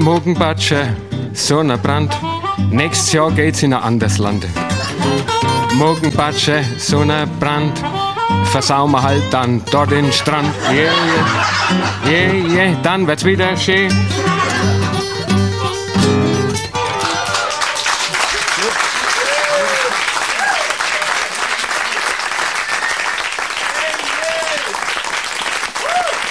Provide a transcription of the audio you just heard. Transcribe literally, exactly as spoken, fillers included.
Morgenbatsche, Sonnenbrand. Nächstes Jahr geht's in ein anderes Land. Morgenbatsche, Sonnenbrand. Versauen wir halt dann dort den Strand. Yeah, yeah, yeah, yeah, dann wird's wieder schön.